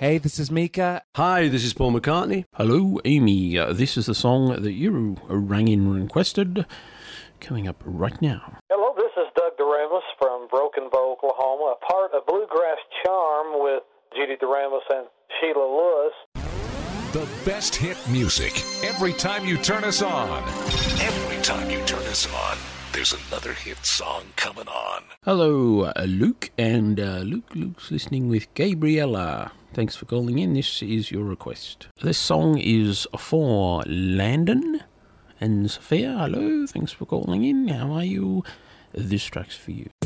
Hey, this is Mika. Hi, this is Paul McCartney. Hello, Amy. This is the song that you rang in and requested. Coming up right now. Hello, this is Doug Doremus from Broken Bow, Oklahoma, a part of Bluegrass Charm with Judy Doremus and Sheila Lewis. The best hit music every time you turn us on. Every time you turn us on, there's another hit song coming on. Hello, Luke, and Luke's listening with Gabriella. Thanks for calling in. This is your request. This song is for Landon and Sophia. Hello, thanks for calling in. How are you? This track's for you.